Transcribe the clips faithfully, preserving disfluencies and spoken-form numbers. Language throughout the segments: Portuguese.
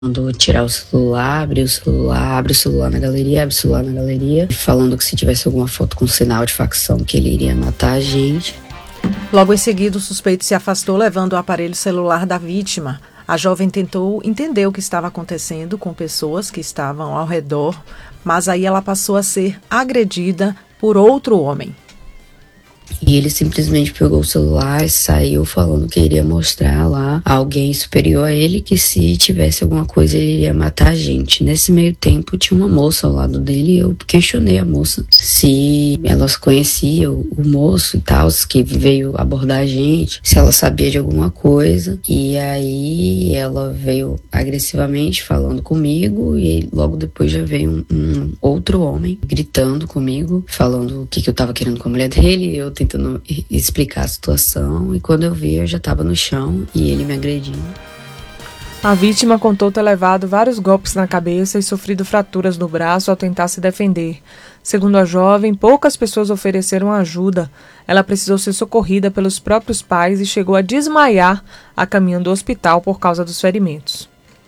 Mandou tirar o celular, abrir o celular, abre o celular na galeria, abre o celular na galeria, falando que se tivesse alguma foto com sinal de facção que ele iria matar a gente. Logo em seguida, o suspeito se afastou levando o aparelho celular da vítima. A jovem tentou entender o que estava acontecendo com pessoas que estavam ao redor, mas aí ela passou a ser agredida por outro homem. E ele simplesmente pegou o celular e saiu falando que iria mostrar lá a alguém superior a ele que se tivesse alguma coisa ele iria matar a gente. Nesse meio tempo tinha uma moça ao lado dele e eu questionei a moça se ela conhecia o, o moço e tal, que veio abordar a gente, se ela sabia de alguma coisa. E aí ela veio agressivamente falando comigo e logo depois já veio um, um outro homem gritando comigo, falando o que, que eu tava querendo com a mulher dele, eu tentando explicar a situação, e quando eu vi eu já estava no chão e ele me agredindo. A vítima contou ter levado vários golpes na cabeça e sofrido fraturas no braço ao tentar se defender. Segundo a jovem, poucas pessoas ofereceram ajuda. Ela precisou ser socorrida pelos próprios pais e chegou a desmaiar a caminho do hospital por causa dos ferimentos.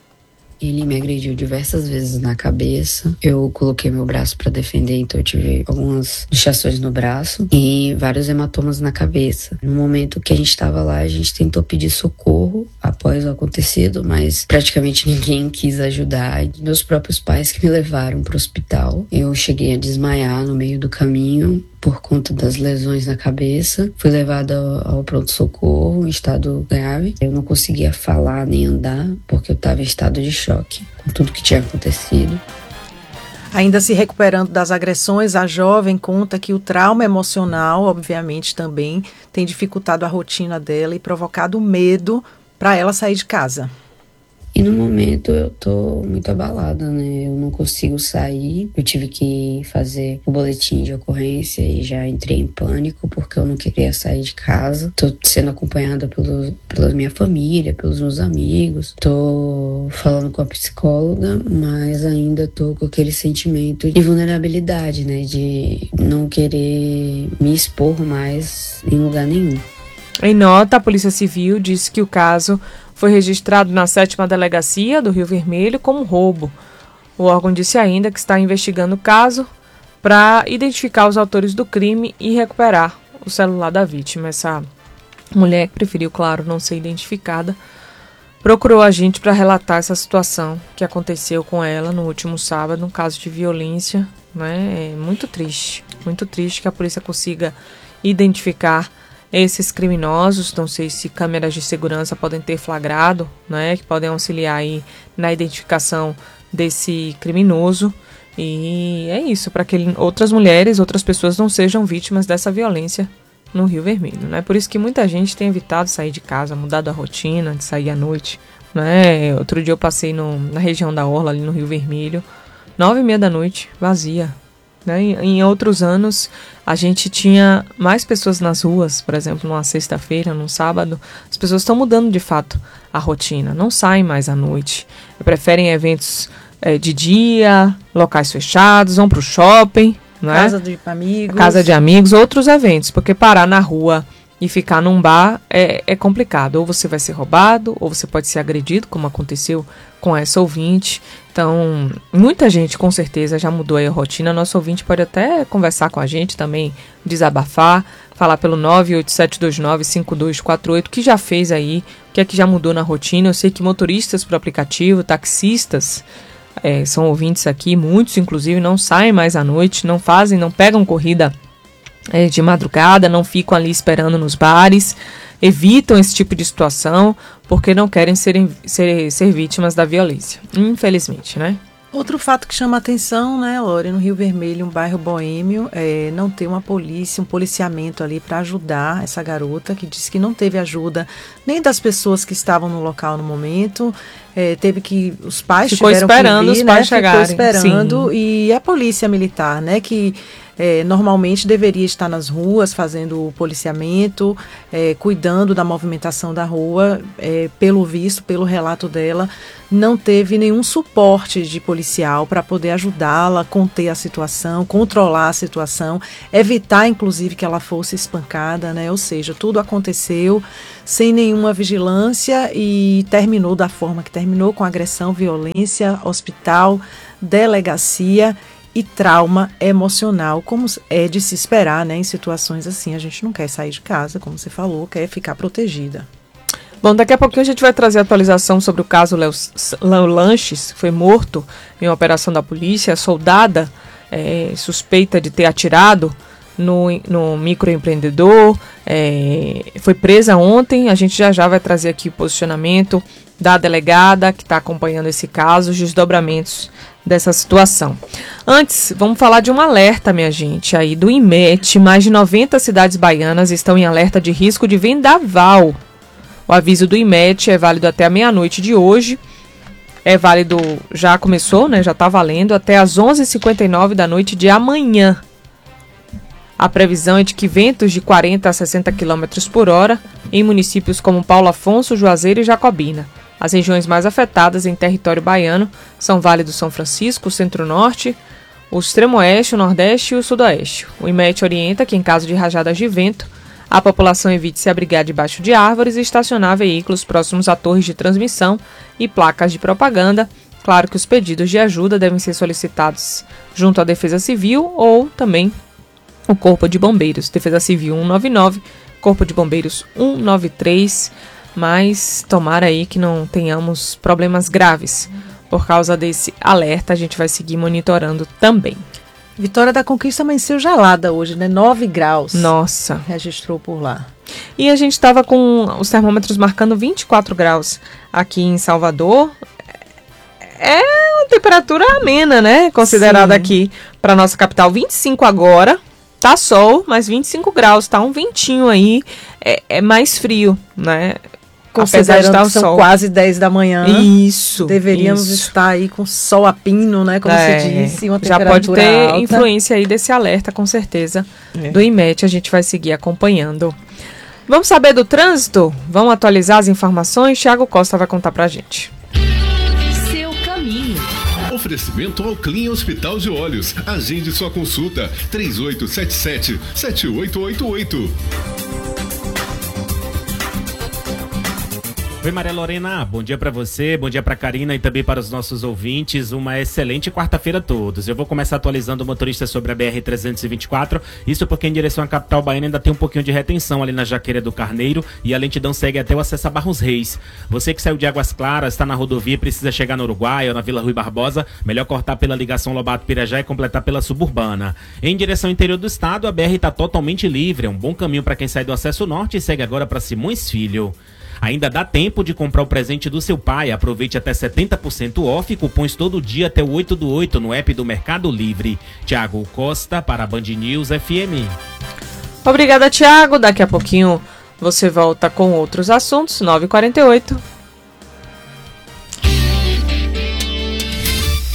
Ele me agrediu diversas vezes na cabeça. Eu coloquei meu braço para defender, então eu tive algumas luxações no braço e vários hematomas na cabeça. No momento que a gente estava lá, a gente tentou pedir socorro após o acontecido, mas praticamente ninguém quis ajudar. Meus próprios pais que me levaram para o hospital. Eu cheguei a desmaiar no meio do caminho por conta das lesões na cabeça. Fui levada ao, ao pronto-socorro em estado grave. Eu não conseguia falar nem andar porque eu estava em estado de choque com tudo que tinha acontecido. Ainda se recuperando das agressões, a jovem conta que o trauma emocional, obviamente, também tem dificultado a rotina dela e provocado medo para ela sair de casa. E no momento eu tô muito abalada, né? Eu não consigo sair. Eu tive que fazer o boletim de ocorrência e já entrei em pânico porque eu não queria sair de casa. Tô sendo acompanhada pelo, pela minha família, pelos meus amigos. Tô falando com a psicóloga, mas ainda tô com aquele sentimento de vulnerabilidade, né? De não querer me expor mais em lugar nenhum. Em nota, a Polícia Civil disse que o caso foi registrado na sétima Delegacia do Rio Vermelho como roubo. O órgão disse ainda que está investigando o caso para identificar os autores do crime e recuperar o celular da vítima. Essa mulher, que preferiu, claro, não ser identificada, procurou a gente para relatar essa situação que aconteceu com ela no último sábado, um caso de violência, né? É muito triste, muito triste que a polícia consiga identificar esses criminosos. Não sei se câmeras de segurança podem ter flagrado, né, que podem auxiliar aí na identificação desse criminoso. E é isso, para que outras mulheres, outras pessoas não sejam vítimas dessa violência no Rio Vermelho, né? Por isso que muita gente tem evitado sair de casa, mudado a rotina de sair à noite, né? Outro dia eu passei no, na região da Orla, ali no Rio Vermelho, nove e meia da noite, vazia. Né? Em outros anos, a gente tinha mais pessoas nas ruas, por exemplo, numa sexta-feira, num sábado. As pessoas estão mudando, de fato, a rotina, não saem mais à noite. Preferem eventos é, de dia, locais fechados, vão para o shopping, né? Casa de amigos. Casa de amigos, outros eventos, porque parar na rua e ficar num bar é, é complicado. Ou você vai ser roubado, ou você pode ser agredido, como aconteceu com essa ouvinte. Então, muita gente com certeza já mudou aí a rotina. Nosso ouvinte pode até conversar com a gente também, desabafar, falar pelo nove oito sete dois nove cinco dois quatro oito, que já fez aí, o que é que já mudou na rotina. Eu sei que motoristas para o aplicativo, taxistas, é, são ouvintes aqui, muitos inclusive não saem mais à noite, não fazem, não pegam corrida é, de madrugada, não ficam ali esperando nos bares, evitam esse tipo de situação porque não querem serem, ser, ser vítimas da violência, infelizmente, né? Outro fato que chama a atenção, né, Lore, no Rio Vermelho, um bairro boêmio, é não ter uma polícia, um policiamento ali para ajudar essa garota, que disse que não teve ajuda nem das pessoas que estavam no local no momento, é, teve que, os pais ficou tiveram esperando que vir, os pais né, chegarem. Ficou esperando, sim. E a polícia militar, né, que é, normalmente deveria estar nas ruas fazendo o policiamento, é, cuidando da movimentação da rua. É, pelo visto, pelo relato dela, não teve nenhum suporte de policial para poder ajudá-la a conter a situação, controlar a situação, evitar inclusive que ela fosse espancada, né? Ou seja, tudo aconteceu sem nenhuma vigilância e terminou da forma que terminou, com agressão, violência, hospital, delegacia e trauma emocional, como é de se esperar, né? Em situações assim, a gente não quer sair de casa, como você falou, quer ficar protegida. Bom, daqui a pouquinho a gente vai trazer atualização sobre o caso Léo, Léo Lanches, que foi morto em uma operação da polícia. A soldada é, suspeita de ter atirado no, no microempreendedor, é, foi presa ontem. A gente já já vai trazer aqui o posicionamento da delegada que está acompanhando esse caso, os desdobramentos dessa situação. Antes, vamos falar de um alerta, minha gente, aí do IMET. Mais de noventa cidades baianas estão em alerta de risco de vendaval. O aviso do IMET é válido até a meia-noite de hoje. É válido, já começou, né? Já está valendo até às onze e cinquenta e nove da noite de amanhã. A previsão é de que ventos de quarenta a sessenta quilômetros por hora em municípios como Paulo Afonso, Juazeiro e Jacobina. As regiões mais afetadas em território baiano são Vale do São Francisco, o Centro-Norte, o Extremo-Oeste, o Nordeste e o Sudoeste. O IMET orienta que, em caso de rajadas de vento, a população evite se abrigar debaixo de árvores e estacionar veículos próximos a torres de transmissão e placas de propaganda. Claro que os pedidos de ajuda devem ser solicitados junto à Defesa Civil ou também o Corpo de Bombeiros. Defesa Civil cento e noventa e nove, Corpo de Bombeiros cento e noventa e três, mas tomara aí que não tenhamos problemas graves. Por causa desse alerta, a gente vai seguir monitorando também. Vitória da Conquista amanheceu gelada hoje, né? nove graus. Nossa. Registrou por lá. E a gente estava com os termômetros marcando vinte e quatro graus aqui em Salvador. É uma temperatura amena, né? Considerada Sim. aqui para nossa capital. vinte e cinco agora. Tá sol, mas vinte e cinco graus. Tá um ventinho aí. É, é mais frio, né? Considerando que são sol. Quase dez da manhã. Isso. Deveríamos isso. estar aí com sol a pino, né? Como é, se disse, uma já temperatura pode ter alta. Influência aí desse alerta, com certeza, é. do IMET. A gente vai seguir acompanhando. Vamos saber do trânsito? Vamos atualizar as informações? Thiago Costa vai contar pra gente. Seu caminho. Oferecimento ao Clean Hospital de Olhos. Agende sua consulta. três oito sete sete, sete oito oito oito. Oi, Maria Lorena, bom dia para você, bom dia para Karina e também para os nossos ouvintes. Uma excelente quarta-feira a todos. Eu vou começar atualizando o motorista sobre a B R trezentos e vinte e quatro, isso porque em direção à capital baiana ainda tem um pouquinho de retenção ali na Jaqueira do Carneiro e a lentidão segue até o acesso a Barros Reis. Você que saiu de Águas Claras, está na rodovia e precisa chegar no Uruguai ou na Vila Rui Barbosa, melhor cortar pela ligação Lobato-Pirajá e completar pela suburbana. Em direção ao interior do estado, a B R está totalmente livre, é um bom caminho para quem sai do acesso norte e segue agora para Simões Filho. Ainda dá tempo de comprar o presente do seu pai. Aproveite até setenta por cento off, cupons todo dia até o oito do oito no app do Mercado Livre. Thiago Costa para a Band News F M. Obrigada, Thiago. Daqui a pouquinho você volta com outros assuntos. nove e quarenta e oito.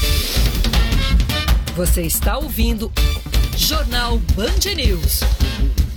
Você está ouvindo Jornal Band News.